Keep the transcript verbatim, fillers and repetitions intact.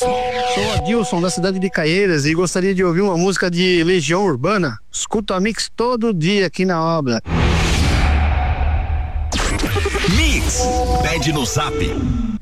Sou Adilson, da cidade de Caieiras, e gostaria de ouvir uma música de Legião Urbana. Escuto a Mix todo dia aqui na obra. Mix, pede no Zap